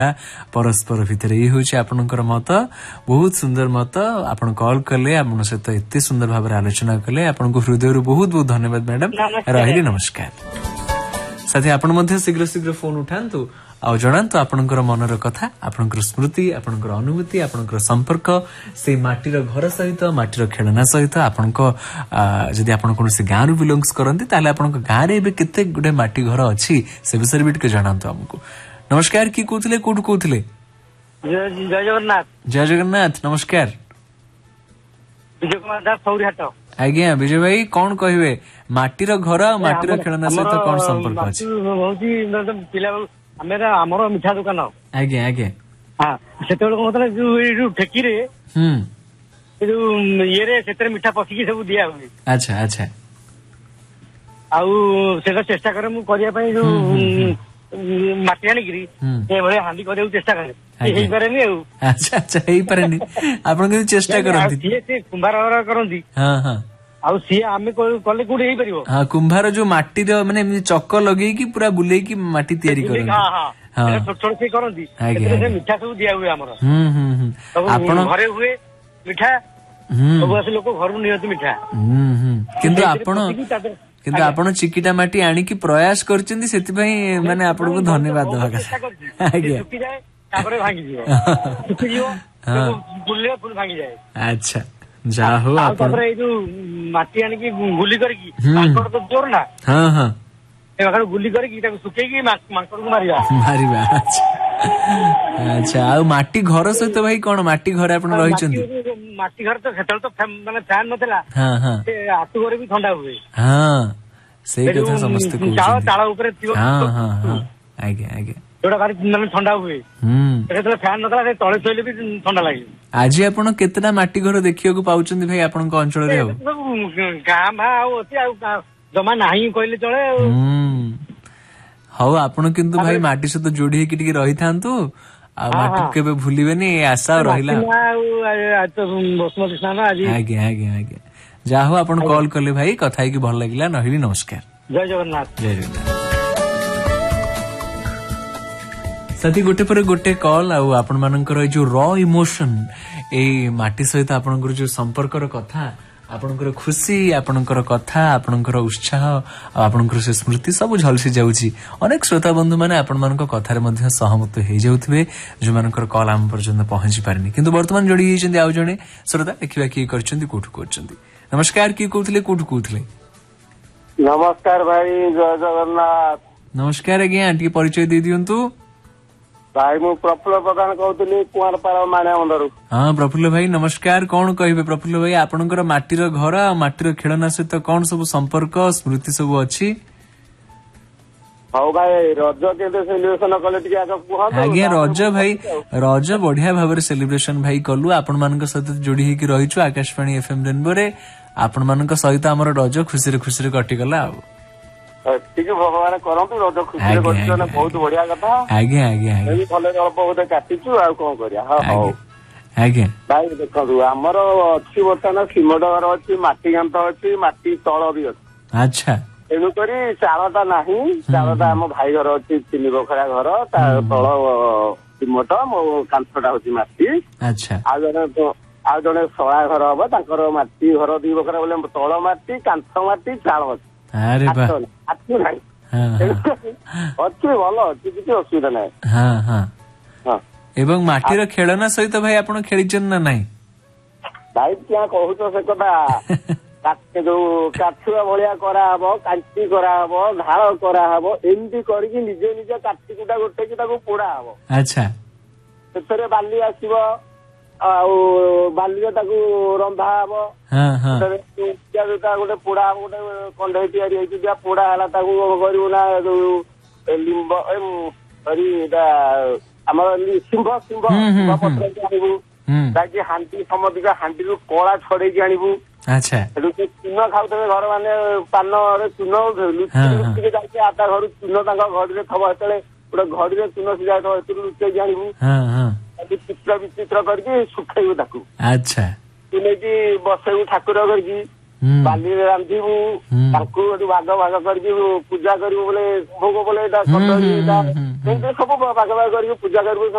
परस्पर भितर ये हूँ आपणकर मत बहुत सुंदर मत आपण कॉल कले आपण सहित एत सुंदर भाव आलोचना कले आपन हृदय बहुत बहुत धन्यवाद मैडम रही नमस्कार साथी आपण शीघ्र शीघ्र फोन उठातु आ जनातु आपणकर मनर कथा आपणकर स्मृति आपणकर अनुभूति आपणकर संपर्क से माटीर घर सहित माटीर खेलना सहित आपणक जदि आपण कोनोसी गाँ रु बिलोंग्स करंती ताले आपणक गाँ रे एबे केते गुडे माटी घर अछि से विषय बिट के जनातु हमकु नमस्कार की कहउतले कोठु कहउतले जय जगन्नाथ नमस्कार विजय कुमार दास सौरिहाट आज्ञा विजय भाई कौन कहबे माटीर घर माटीर खेलना सहित कौन संपर्क अछि होउची पिला हमर मिठा दुकान आज्ञा आज्ञा हां सेतेबेले कोन होतले जो ठेकी रे जो ये रे सेतरे मिठा पसिकी सब दिया हुई अच्छा अच्छा आउ सेटा चेष्टा करे मु करिया पई जो माटी आनिकरी ए भले हांडी करे चेष्टा करे हेई पारेनी अच्छा अच्छा हेई पारेनी आपण के चेष्टा करंती से कुंभार करंती हां हां आउ सी आमे कले कोडी हेई परिबो हां कुंभार जो माटी रो माने चक्क लगेई की पूरा बुलेई की माटी तयारी करंती हां हां छोट छोट से करंती से मिठा सब दिया हुए हमर आपण घरे हुए मिठा सब आसे लोक घर नियत मिठा किंतु आपण चिकिटा माटी आनी की प्रयास करचंदी सेति पई माने आपण को धन्यवाद दवा का आज्ञा सुखी जाए तापरे भांगी जिवो सुखी जिवो बुल्ले फुल भांगी जाए अच्छा जा हो आपण तापरे ए जो माटी आनी की गुली करकी मांकड़ तो जोर ना हां हां ए मांकड़ गुली करकी ताको सुकेकी मांकड़ को मारिबा अच्छा आ माटी घर सहित भाई कोन माटी घर आपण रहिचंदी माटी घर तो सेतल तो माने फैन नथला हां हां से आटु घर भी ठंडा हुए हां सेही कथा समस्त को ताळ ऊपर थियो हां हां हां आज्ञा आज्ञा जोड़ा गाड़ी माने ठंडा हुए सेतल फैन नथला से तळे सोइले भी ठंडा लागे आज आपण केतना माटी घर देखियो को पाउचंदी भाई आपण को अंचल रे हो गां भा होती आ जमा नाही कहले चले हाउ आपण किंतु भाई माटी से तो जोड़ी हेकी टिके रही थांतु आ माटी केबे भूलिबेनी आशा रहिला तो बसमती स्नान आज आज्ञा आज्ञा आज्ञा जा हो आपण कॉल करले भाई कथा की भल लागिला नहिली नमस्कार जय जगन्नाथ जय जगन्नाथ साथी गोटे पर गोटे कॉल आ आपण मानकर जो रॉ इमोशन ए माटी सहित आपनकर जो संपर्कर कथा आपनकर खुशी आपनकर कथा आपनकर उत्साह आपनकर से स्मृति सब झलसी जाउची अनेक श्रोता बंधु माने आपण मानक कथा रे मध्ये सहमत हे जाउथबे जो मानकर कॉल आम पर्यंत पहुंची पारनी किंतु वर्तमान जोड़ी हिचंदी आउ जणे श्रोता देखिबा की करचंदी कोठु करचंदी नमस्कार की कहउतले कोठु कहउतले नमस्कार भाई जय जगन्नाथ नमस्कार आज्ञा आंटी परिचय दे दियंतु भाई मु प्रफुल्ल प्रधान कहउतली कुआरपारा माने अंदरु हां प्रफुल्ल भाई नमस्कार कोन कहबे प्रफुल्ल भाई आपनकर माटीर घर माटीर खेलना सहित कोन सब संपर्क स्मृति सब अछि हाउ भाई रज केते सेलिब्रेशन कले टिके आगे कुहत आज्ञा रज भाई रज बढ़िया भाव रे सेलिब्रेशन भाई कलु आपण मानक सहित जोड़ी हेकी रहिछु आकाशवाणी एफएम रेनबो रे आपण मानक सहित हमर रज खुशी रे कटि गला ठीक भगवान करंतु रज खुशी रे कटि बहुत बढ़िया कथा आज्ञा आज्ञा एई भले अल्प होते काटिछु आ कोन करिया हां हां आज्ञा भाई देखो हमर अछि बर्तन सिमट घर अछि माटी गांत अछि माटी तळ भी अछि अच्छा एनु करी चालता नाही चालता हम भाई घर अछि तीन बखरा घर ता तळ सिमट मो कांथटा होछि माटी अच्छा आ जने सळा घर हबो ताकर माटी घर दी बखरा बोले तळ माटी कांथ माटी चाल अछि अरे बा अच्छी नहीं अच्छी भलो किसी असुविधा नहीं हां हां हां एवं माटीर खेलना सहित भाई आपण खेलिचन ना नाही भाई क्या कहू तो से कथा जो काठुआ भलिया करा हबो कांची करा हबो झाळ करा हबो एंदी करके निजे निजे काठी कुटा गोटे की ताको पोड़ा हबो अच्छा सेतरे बाली आसीबो आउ बाली ताको रंधा हबो हां हां जोटा गोटे पोड़ा गोटे कंढई तैयारी होई दिया पोड़ा हला ताको करियो ना जो लिंब हरी एटा हमर सिंह पत्र आनिबु ताकि हांडी समधिका हांडी रो कोळा छडे की आनिबु अच्छा लुचि चून खाउतबे घर माने पान रे चून लुचि जाके आटा घर चून तांका घर रे थबो हेतले गोटे घर रे चून सिजा तो हेतु लुचि जानिबु हां हां चित्र विचित्र करके सुखाइबु ताकू अच्छा नेकी बसेबु ठाकुर करकी बाली रे रांधिबु ताकू बाग करके पूजा करिबु बोले भोग बोले एटा कटोरी एटा ଏମିତି ସବୁ ପାଖାପାଖି କରିକି ପୂଜା କରିବୁ।